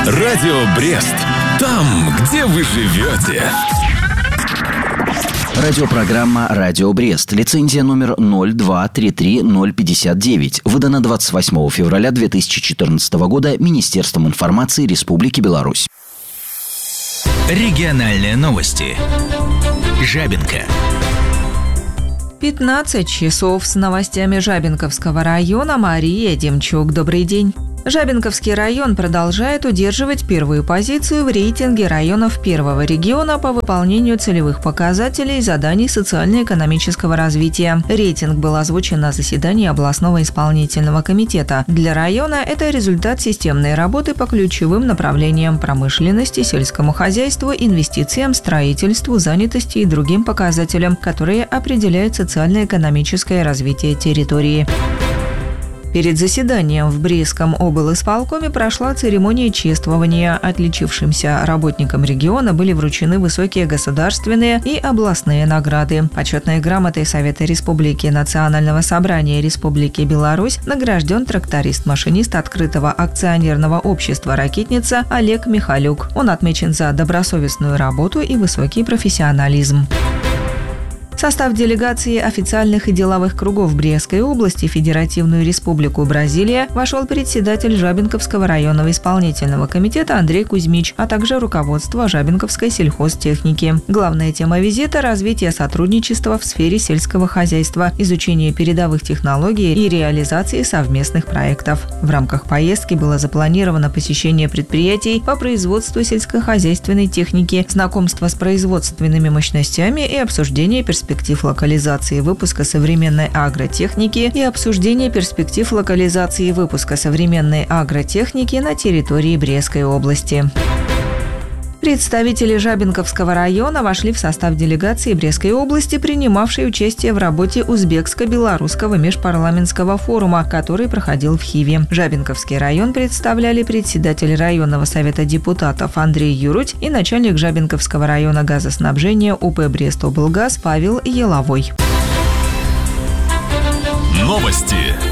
Радио Брест. Там, где вы живете. Радиопрограмма «Радио Брест». Лицензия номер 0233059. Выдана 28 февраля 2014 года Министерством информации Республики Беларусь. Региональные новости. Жабинка. 15 часов с новостями Жабинковского района. Мария Демчук. Добрый день. Жабинковский район продолжает удерживать первую позицию в рейтинге районов первого региона по выполнению целевых показателей и заданий социально-экономического развития. Рейтинг был озвучен на заседании областного исполнительного комитета. Для района это результат системной работы по ключевым направлениям промышленности, сельскому хозяйству, инвестициям, строительству, занятости и другим показателям, которые определяют социально-экономическое развитие территории. Перед заседанием в Брестском облисполкоме прошла церемония чествования. Отличившимся работникам региона были вручены высокие государственные и областные награды. Почетной грамотой Совета Республики Национального собрания Республики Беларусь награжден тракторист-машинист открытого акционерного общества «Ракитница» Олег Михалюк. Он отмечен за добросовестную работу и высокий профессионализм. В состав делегации официальных и деловых кругов Брестской области в Федеративную Республику Бразилия вошел председатель Жабинковского районного исполнительного комитета Андрей Кузьмич, а также руководство Жабинковской сельхозтехники. Главная тема визита – развитие сотрудничества в сфере сельского хозяйства, изучение передовых технологий и реализации совместных проектов. В рамках поездки было запланировано посещение предприятий по производству сельскохозяйственной техники, знакомство с производственными мощностями и обсуждение перспектив локализации выпуска современной агротехники и обсуждение перспектив локализации выпуска современной агротехники на территории Брестской области. Представители Жабинковского района вошли в состав делегации Брестской области, принимавшей участие в работе Узбекско-белорусского межпарламентского форума, который проходил в Хиве. Жабинковский район представляли председатель районного совета депутатов Андрей Юруть и начальник Жабинковского района газоснабжения УП Брест-облгаз Павел Еловой. Новости.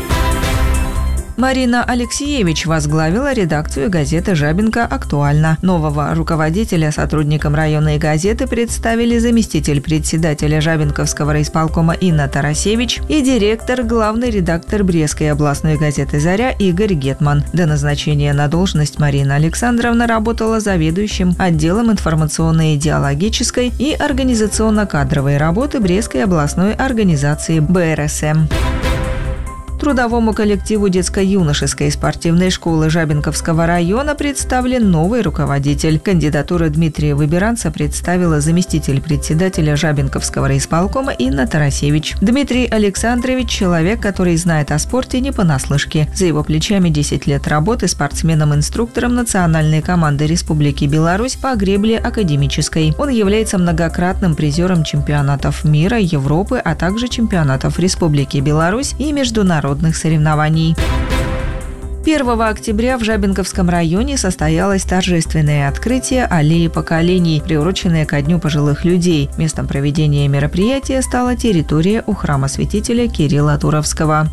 Марина Алексеевич возглавила редакцию газеты «Жабинка. Актуально». Нового руководителя сотрудникам районной газеты представили заместитель председателя Жабинковского райисполкома Инна Тарасевич и директор, главный редактор Брестской областной газеты «Заря» Игорь Гетман. До назначения на должность Марина Александровна работала заведующим отделом информационно-идеологической и организационно-кадровой работы Брестской областной организации БРСМ. Трудовому коллективу детско-юношеской спортивной школы Жабинковского района представлен новый руководитель. Кандидатуру Дмитрия Выбиранца представила заместитель председателя Жабинковского райисполкома Инна Тарасевич. Дмитрий Александрович – человек, который знает о спорте не понаслышке. За его плечами 10 лет работы спортсменом-инструктором национальной команды Республики Беларусь по гребле академической. Он является многократным призером чемпионатов мира, Европы, а также чемпионатов Республики Беларусь и международных соревнований. 1 октября в Жабинковском районе состоялось торжественное открытие аллеи поколений, приуроченное ко Дню пожилых людей. Местом проведения мероприятия стала территория у храма святителя Кирилла Туровского.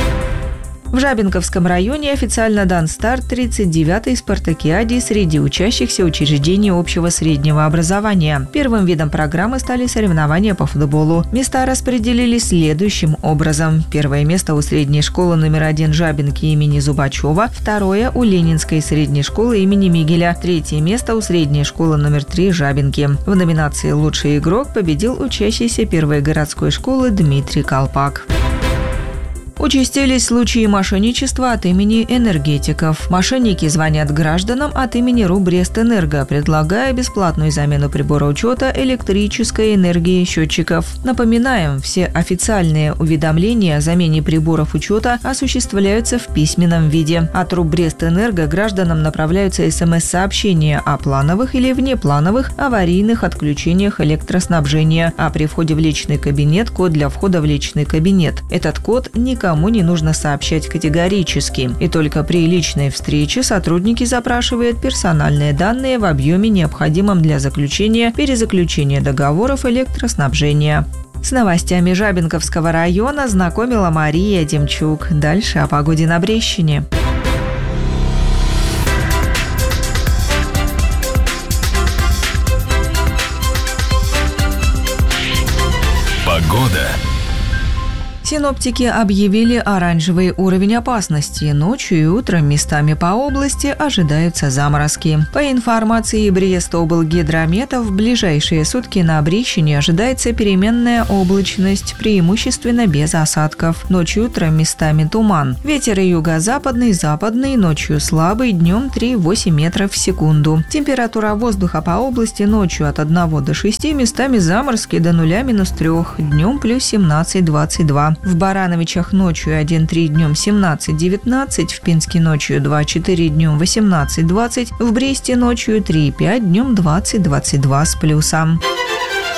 В Жабинковском районе официально дан старт 39-й спартакиаде среди учащихся учреждений общего среднего образования. Первым видом программы стали соревнования по футболу. Места распределились следующим образом. Первое место у средней школы номер 1 Жабинки имени Зубачева, второе у Ленинской средней школы имени Мигеля, третье место у средней школы номер 3 Жабинки. В номинации «Лучший игрок» победил учащийся первой городской школы Дмитрий Колпак. Участились случаи мошенничества от имени энергетиков. Мошенники звонят гражданам от имени РУ Брестэнерго, предлагая бесплатную замену прибора учета электрической энергии счетчиков. Напоминаем, все официальные уведомления о замене приборов учета осуществляются в письменном виде. От РУ Брестэнерго гражданам направляются СМС-сообщения о плановых или внеплановых аварийных отключениях электроснабжения, а при входе в личный кабинет код для входа в личный кабинет. Этот код никому не нужно сообщать категорически. И только при личной встрече сотрудники запрашивают персональные данные в объеме, необходимом для перезаключения договоров электроснабжения. С новостями Жабинковского района знакомила Мария Демчук. Дальше о погоде на Брестщине. Синоптики объявили оранжевый уровень опасности. Ночью и утром местами по области ожидаются заморозки. По информации Брест-облгидромета, в ближайшие сутки на Брещине ожидается переменная облачность, преимущественно без осадков. Ночью и утром местами туман. Ветер юго-западный, западный, ночью слабый, днем 3,8 метров в секунду. Температура воздуха по области ночью от 1 до 6, местами заморозки до 0-3, днем плюс 17-22. В Барановичах ночью 1,3, днем 17-19, в Пинске ночью 2,4, днем 18-20, в Бресте ночью 3,5, днем 20-22 с плюсом.